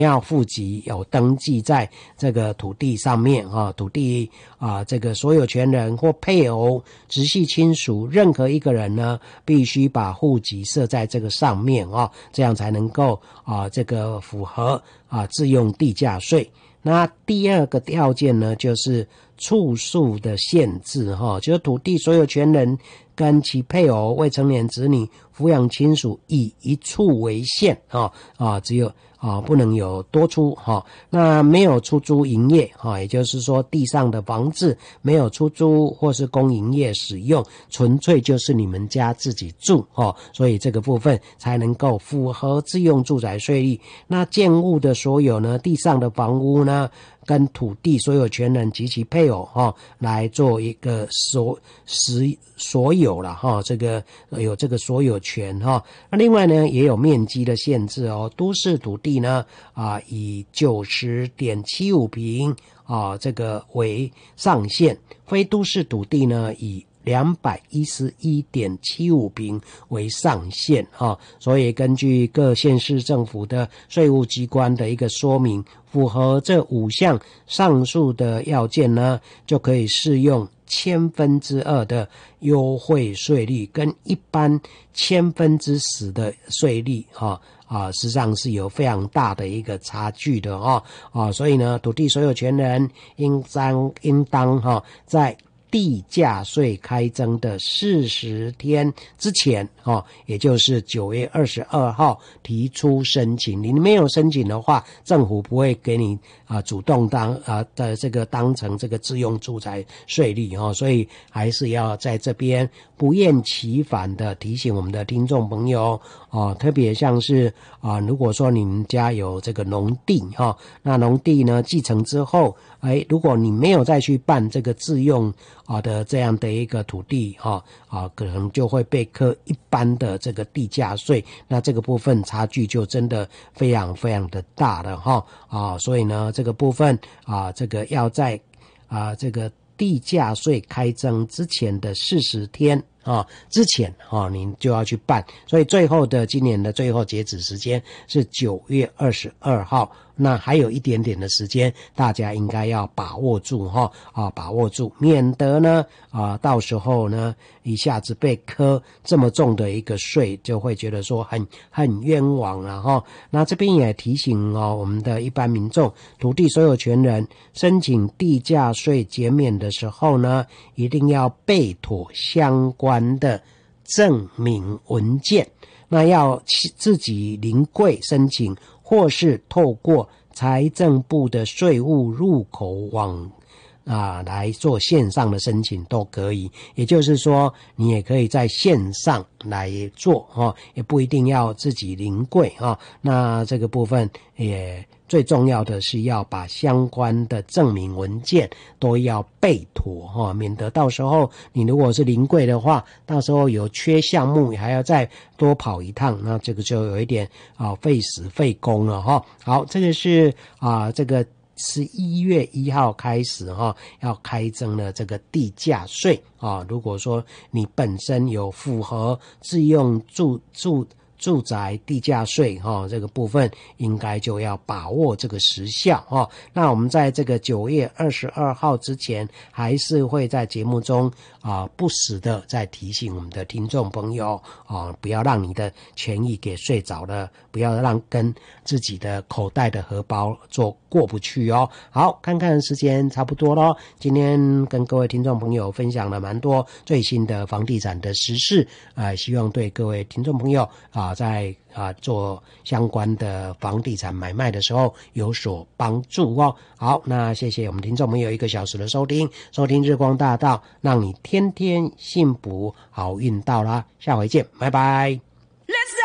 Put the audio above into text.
要户籍有登记在这个土地上面土地这个所有权人或配偶、直系亲属任何一个人呢，必须把户籍设在这个上面这样才能够这个符合自用地价税。那第二个条件呢，就是处数的限制就是土地所有权人跟其配偶、未成年子女、抚养亲属以一处为限只有不能有多出那没有出租营业也就是说地上的房子没有出租或是供营业使用，纯粹就是你们家自己住所以这个部分才能够符合自用住宅税率。那建物的所有呢，地上的房屋呢，跟土地所有权人及其配偶来做一个所有啦这个有这个所有权那另外呢也有面积的限制都市土地呢以 90.75 坪这个为上限，非都市土地呢以211.75 坪为上限所以根据各县市政府的税务机关的一个说明，符合这5项上述的要件呢，就可以适用2%的优惠税率，跟一般10%的税率实际上是有非常大的一个差距的所以呢，土地所有权人应当在地价税开征的40天之前也就是9月22号提出申请。你没有申请的话，政府不会给你主动当成这个自用住宅税率所以还是要在这边不厌其烦的提醒我们的听众朋友特别像是如果说你们家有这个农地那农地呢继承之后如果你没有再去办这个自用的这样的一个土地可能就会被课一般的这个地价税，那这个部分差距就真的非常非常的大了所以呢这个部分这个要在这个地价税开征之前的40天之前您就要去办，所以今年的最后截止时间是9月22号，那还有一点点的时间，大家应该要把握住把握住，免得呢到时候呢一下子被课这么重的一个税，就会觉得说很冤枉了那这边也提醒我们的一般民众，土地所有权人申请地价税减免的时候呢，一定要备妥相关的证明文件，那要自己临柜申请，或是透过财政部的税务入口网来做线上的申请都可以，也就是说你也可以在线上来做也不一定要自己临柜那这个部分也最重要的是要把相关的证明文件都要备妥免得到时候你如果是临柜的话，到时候有缺项目还要再多跑一趟，那这个就有一点费时费工了好，这个是这个11月1号开始要开征了这个地价税如果说你本身有符合自用住宅地价税这个部分应该就要把握这个时效那我们在这个9月22号之前还是会在节目中不时的再提醒我们的听众朋友不要让你的权益给睡着了，不要让跟自己的口袋的荷包做过不去好，看看时间差不多咯，今天跟各位听众朋友分享了蛮多最新的房地产的时事希望对各位听众朋友在做相关的房地产买卖的时候有所帮助好，那谢谢我们听众朋友1个小时的收听日光大道，让你天天幸福好运到啦，下回见，拜拜。Let's